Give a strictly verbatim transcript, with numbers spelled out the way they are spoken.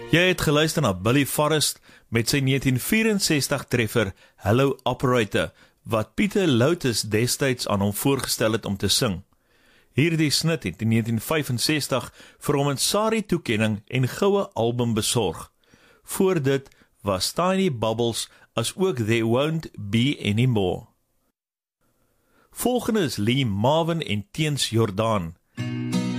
Jy het geluister na Billy Forrest met sy negentien vierensestig treffer Hello Operator, wat Pieter Loutus destyds aan hom voorgestel het om te sing. Hierdie snit het in negentien vyfensestig vir hom 'n SARI toekenning en goue album besorg. Voor dit was Tiny Bubbles as ook There Won't Be Any More. Volgende is Lee Marvin en Teens Jordaan.